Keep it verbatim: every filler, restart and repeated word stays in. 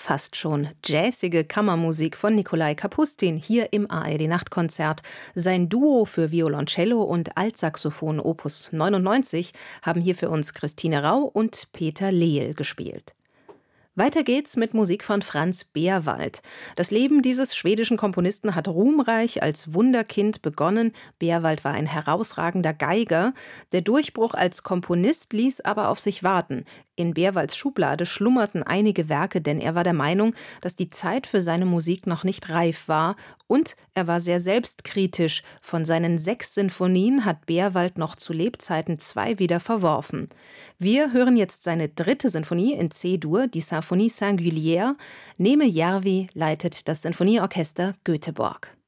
fast schon jazzige Kammermusik von Nikolai Kapustin hier im A R D-Nachtkonzert. Sein Duo für Violoncello und Altsaxophon Opus neunundneunzig haben hier für uns Christine Rau und Peter Leel gespielt. Weiter geht's mit Musik von Franz Berwald. Das Leben dieses schwedischen Komponisten hat ruhmreich als Wunderkind begonnen. Berwald war ein herausragender Geiger. Der Durchbruch als Komponist ließ aber auf sich warten. In Berwalds Schublade schlummerten einige Werke, denn er war der Meinung, dass die Zeit für seine Musik noch nicht reif war. Und er war sehr selbstkritisch. Von seinen sechs Sinfonien hat Berwald noch zu Lebzeiten zwei wieder verworfen. Wir hören jetzt seine dritte Sinfonie in C-Dur, die Symphonie Singulière. Neeme Järvi leitet das Sinfonieorchester Göteborg.